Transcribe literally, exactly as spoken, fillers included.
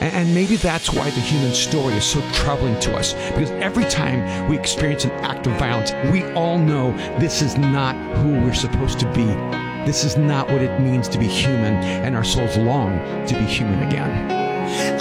And, and maybe that's why the human story is so troubling to us, because every time we experience an act of violence, we all know this is not who we're supposed to be. This is not what it means to be human, and our souls long to be human again.